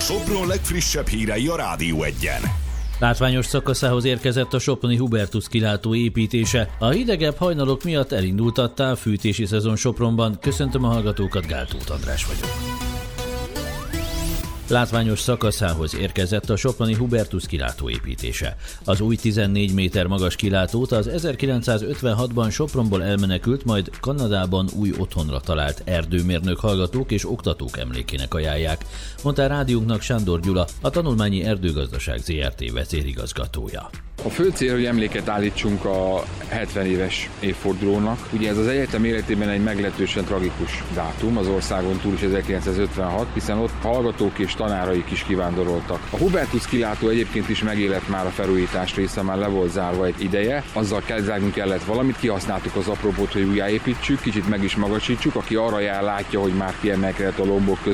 Sopron legfrissebb hírei a Rádió Egyen. Látványos szakaszához érkezett a soproni Hubertus kilátó építése. A hidegebb hajnalok miatt elindult a távfűtési szezon Sopronban. Köszöntöm a hallgatókat, Gáltóth András vagyok. Látványos szakaszához érkezett a soproni Hubertus kilátó építése. Az új 14 méter magas kilátót az 1956-ban Sopronból elmenekült, majd Kanadában új otthonra talált erdőmérnök hallgatók és oktatók emlékének ajánlják, mondta a rádiónknak Sándor Gyula, a Tanulmányi Erdőgazdaság Zrt. Vezérigazgatója. A fő cél, hogy emléket állítsunk a 70 éves évfordulónak. Ugye ez az egyetem életében egy meglehetősen tragikus dátum, az országon túl is 1956, hiszen ott hallgatók és tanáraik is kivándoroltak. A Hubertus kilátó egyébként is megélet már a felújítás része, már le volt zárva egy ideje, azzal kellett valamit, kihasználtuk az apropót, hogy újjáépítsük, kicsit meg is magasítsuk, aki arra jár, látja, hogy már kiemelkedett a lombok közül